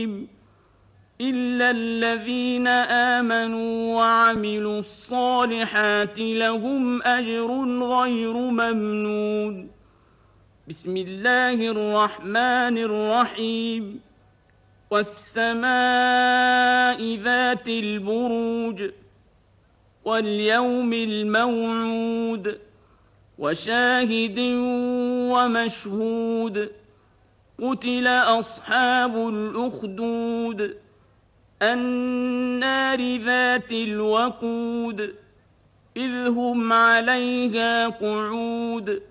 إلا الذين آمنوا وعملوا الصالحات لهم أجر غير ممنون. بسم الله الرحمن الرحيم. والسماء ذات البروج واليوم الموعود وشاهد ومشهود. قتل أصحاب الأخدود النار ذات الوقود إذ هم عليها قعود